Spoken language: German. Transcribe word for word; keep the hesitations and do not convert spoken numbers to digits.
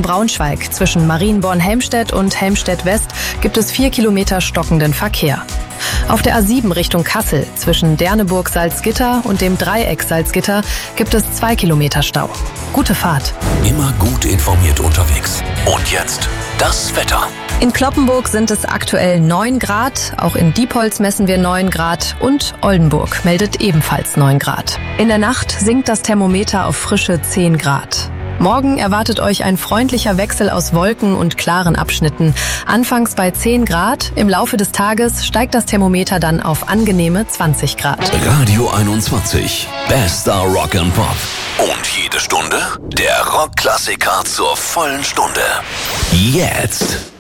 Braunschweig zwischen Marienborn-Helmstedt und Helmstedt-West gibt es vier Kilometer stockenden Verkehr. Auf der A sieben Richtung Kassel zwischen Derneburg-Salzgitter und dem Dreieck Salzgitter gibt es zwei Kilometer Stau. Gute Fahrt. Immer gut informiert unterwegs. Und jetzt das Wetter. In Cloppenburg sind es aktuell neun Grad, auch in Diepholz messen wir neun Grad und Oldenburg meldet ebenfalls neun Grad. In der Nacht sinkt das Thermometer auf frische zehn Grad. Morgen erwartet euch ein freundlicher Wechsel aus Wolken und klaren Abschnitten. Anfangs bei zehn Grad, im Laufe des Tages steigt das Thermometer dann auf angenehme zwanzig Grad. Radio einundzwanzig, bester Rock and Pop. Und jede Stunde der Rockklassiker zur vollen Stunde. Jetzt.